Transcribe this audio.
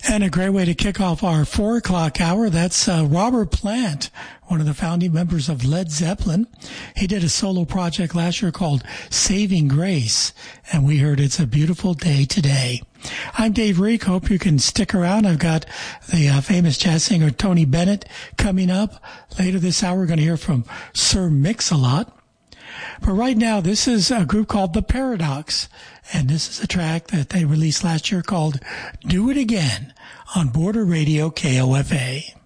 And a great way to kick off our 4 o'clock hour, that's Robert Plant, one of the founding members of Led Zeppelin. He did a solo project last year called Saving Grace, and we heard It's a Beautiful Day Today. I'm Dave Reek. Hope you can stick around. I've got the famous jazz singer Tony Bennett coming up. Later this hour, we're going to hear from Sir Mix-a-Lot. But right now, this is a group called The Paradox, and this is a track that they released last year called Do It Again on Border Radio KOFA.